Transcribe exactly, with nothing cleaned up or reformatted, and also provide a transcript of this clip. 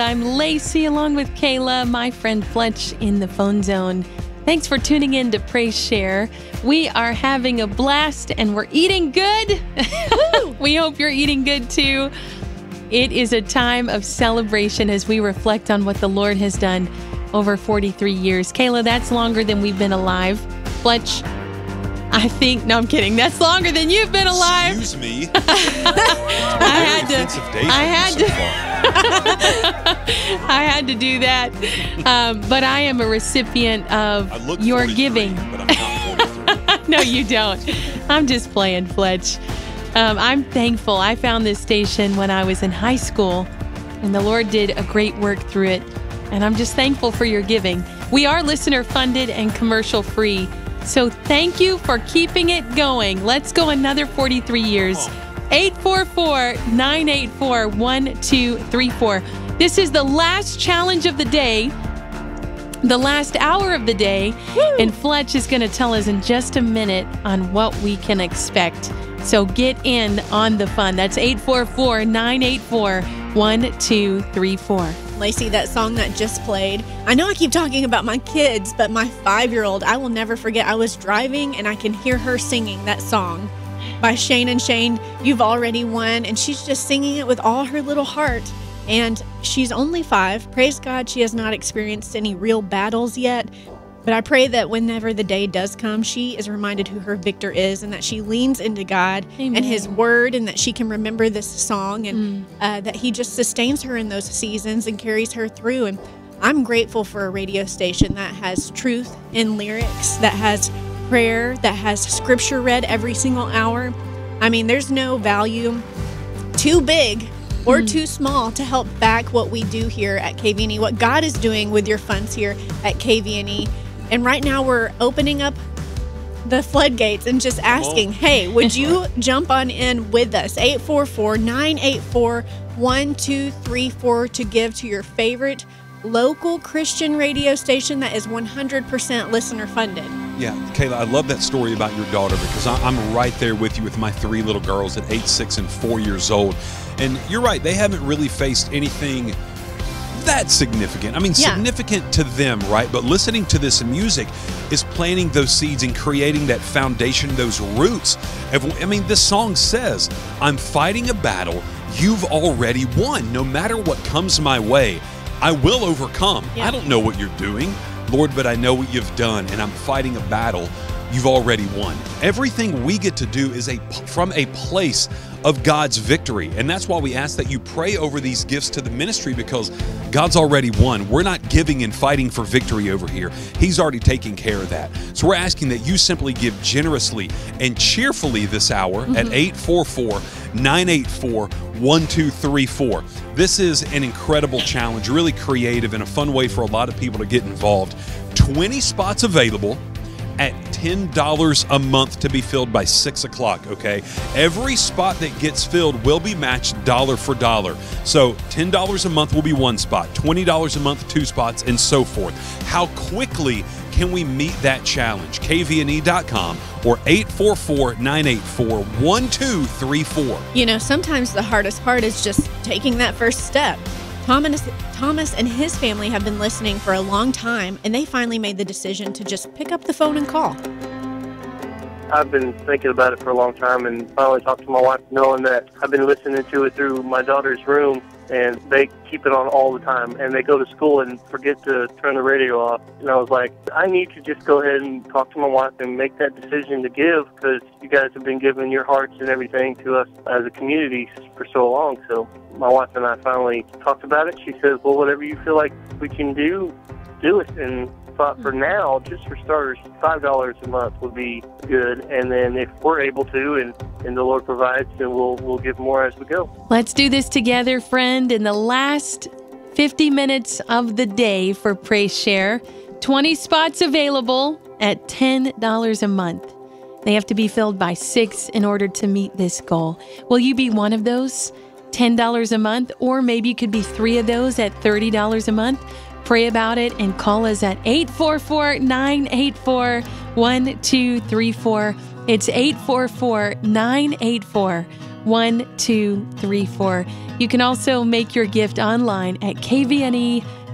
I'm Lacey along with Kayla, my friend Fletch in the phone zone. Thanks for tuning in to Praise Share. We are having a blast and we're eating good. We hope you're eating good too. It is a time of celebration as we reflect on what the Lord has done over forty-three years. Kayla, that's longer than we've been alive. Fletch, I think, no, I'm kidding. That's longer than you've been alive. Excuse me. I had to, I had to, I had to do that. Um, but I am a recipient of I look your forty-three, giving. But I'm not forty-three. No, you don't. I'm just playing, Fletch. Um, I'm thankful. I found this station when I was in high school, and the Lord did a great work through it. And I'm just thankful for your giving. We are listener funded and commercial free. So thank you for keeping it going. Let's go another forty-three years. eight four four, nine eight four, one two three four. This is the last challenge of the day, the last hour of the day. Woo! And Fletch is going to tell us in just a minute on what we can expect. So get in on the fun. That's eight four four, nine eight four, one two three four. Lacey, that song that just played, I know I keep talking about my kids, but my five-year-old, I will never forget. I was driving and I can hear her singing that song by Shane and Shane, You've Already Won, and she's just singing it with all her little heart. And she's only five. Praise God, she has not experienced any real battles yet. But I pray that whenever the day does come, she is reminded who her victor is and that she leans into God Amen. And His Word, and that she can remember this song, and mm. uh, that He just sustains her in those seasons and carries her through. And I'm grateful for a radio station that has truth in lyrics, that has prayer, that has scripture read every single hour. I mean, there's no value too big or mm. too small to help back what we do here at K V N E, what God is doing with your funds here at K V N E. And right now we're opening up the floodgates and just asking, oh. hey, would you jump on in with us? eight four four, nine eight four, one two three four to give to your favorite local Christian radio station that is one hundred percent listener funded. Yeah, Kayla, I love that story about your daughter, because I'm right there with you with my three little girls at eight, six, and four years old. And you're right, they haven't really faced anything that significant. I mean, yeah. significant to them, right? But listening to this music is planting those seeds and creating that foundation, those roots. I mean, this song says, I'm fighting a battle you've already won. No matter what comes my way, I will overcome. Yeah. I don't know what you're doing, Lord, but I know what you've done, and I'm fighting a battle you've already won. Everything we get to do is a from a place of God's victory. And that's why we ask that you pray over these gifts to the ministry, because God's already won. We're not giving and fighting for victory over here. He's already taking care of that. So we're asking that you simply give generously and cheerfully this hour mm-hmm. at eight four four, nine eight four, one two three four. This is an incredible challenge, really creative and a fun way for a lot of people to get involved. twenty spots available at ten dollars a month to be filled by six o'clock, okay? Every spot that gets filled will be matched dollar for dollar. So ten dollars a month will be one spot, twenty dollars a month, two spots, and so forth. How quickly can we meet that challenge? K V N E dot com or eight four four, nine eight four, one two three four. You know, sometimes the hardest part is just taking that first step. Thomas, Thomas and his family have been listening for a long time, and they finally made the decision to just pick up the phone and call. I've been thinking about it for a long time, and finally talked to my wife, knowing that I've been listening to it through my daughter's room, and they keep it on all the time, and they go to school and forget to turn the radio off. And I was like, I need to just go ahead and talk to my wife and make that decision to give, because you guys have been giving your hearts and everything to us as a community for so long. So my wife and I finally talked about it. She says, well, whatever you feel like we can do, do it. And thought for now, just for starters, five dollars a month would be good. And then if we're able to, and, and the Lord provides, then we'll, we'll give more as we go. Let's do this together, friend. In the last fifty minutes of the day for Praise Share, twenty spots available at ten dollars a month. They have to be filled by six in order to meet this goal. Will you be one of those? ten dollars a month, or maybe you could be three of those at thirty dollars a month. Pray about it and call us at eight four four, nine eight four, one two three four. It's eight four four, nine eight four, one two three four. You can also make your gift online at K V N E